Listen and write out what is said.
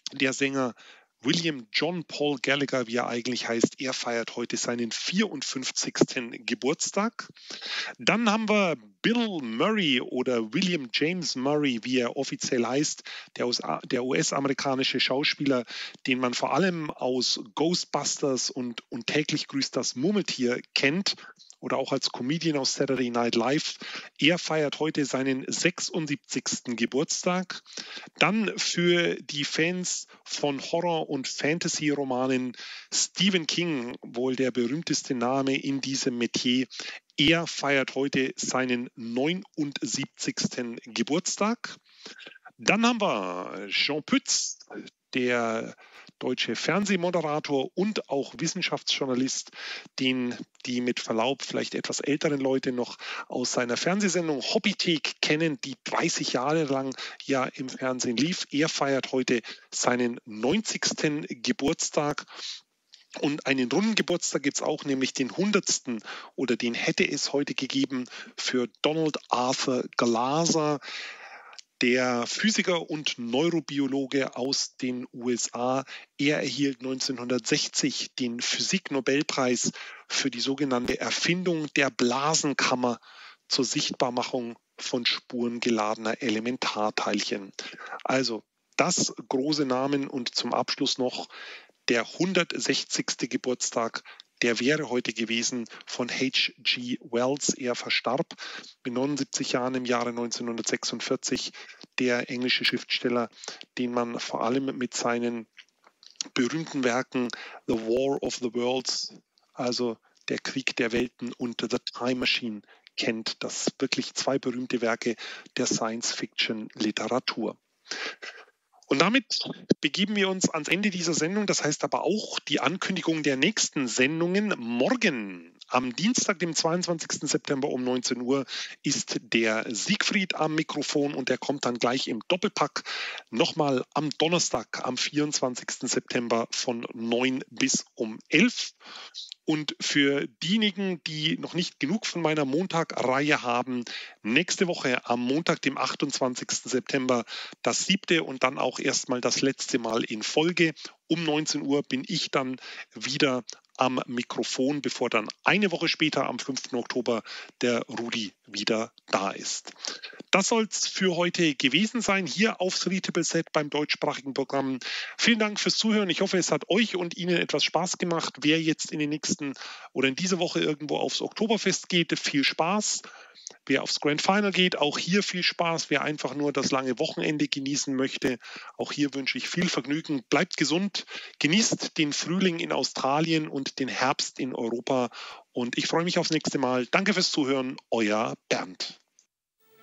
Der Sänger William John Paul Gallagher, wie er eigentlich heißt, er feiert heute seinen 54. Geburtstag. Dann haben wir Bill Murray oder William James Murray, wie er offiziell heißt, der US-amerikanische Schauspieler, den man vor allem aus Ghostbusters und täglich grüßt das Murmeltier kennt oder auch als Comedian aus Saturday Night Live. Er feiert heute seinen 76. Geburtstag. Dann für die Fans von Horror- und Fantasy-Romanen Stephen King, wohl der berühmteste Name in diesem Metier. Er feiert heute seinen 79. Geburtstag. Dann haben wir Jean Pütz, der deutsche Fernsehmoderator und auch Wissenschaftsjournalist, den die mit Verlaub vielleicht etwas älteren Leute noch aus seiner Fernsehsendung Hobbythek kennen, die 30 Jahre lang ja im Fernsehen lief. Er feiert heute seinen 90. Geburtstag. Und einen runden Geburtstag gibt es auch, nämlich den 100. oder den hätte es heute gegeben für Donald Arthur Glaser, der Physiker und Neurobiologe aus den USA. Er erhielt 1960 den Physiknobelpreis für die sogenannte Erfindung der Blasenkammer zur Sichtbarmachung von spurengeladener Elementarteilchen. Also das große Namen und zum Abschluss noch der 160. Geburtstag, der wäre heute gewesen von H.G. Wells. Er verstarb mit 79 Jahren im Jahre 1946. Der englische Schriftsteller, den man vor allem mit seinen berühmten Werken The War of the Worlds, also der Krieg der Welten und The Time Machine kennt. Das wirklich zwei berühmte Werke der Science-Fiction-Literatur. Und damit begeben wir uns ans Ende dieser Sendung. Das heißt aber auch die Ankündigung der nächsten Sendungen. Morgen, am Dienstag, dem 22. September um 19 Uhr, ist der Siegfried am Mikrofon und der kommt dann gleich im Doppelpack nochmal am Donnerstag, am 24. September von 9 bis um 11. Und für diejenigen, die noch nicht genug von meiner Montag-Reihe haben, nächste Woche am Montag, dem 28. September, das 7. und dann auch erstmal das letzte Mal in Folge. Um 19 Uhr bin ich dann wieder am Mikrofon, bevor dann eine Woche später, am 5. Oktober, der Rudi wieder da ist. Das soll es für heute gewesen sein, hier auf 3ZZZ beim deutschsprachigen Programm. Vielen Dank fürs Zuhören. Ich hoffe, es hat euch und Ihnen etwas Spaß gemacht. Wer jetzt in den nächsten oder in dieser Woche irgendwo aufs Oktoberfest geht, viel Spaß. Wer aufs Grand Final geht, auch hier viel Spaß. Wer einfach nur das lange Wochenende genießen möchte, auch hier wünsche ich viel Vergnügen. Bleibt gesund, genießt den Frühling in Australien und den Herbst in Europa. Und ich freue mich aufs nächste Mal. Danke fürs Zuhören, euer Bernd.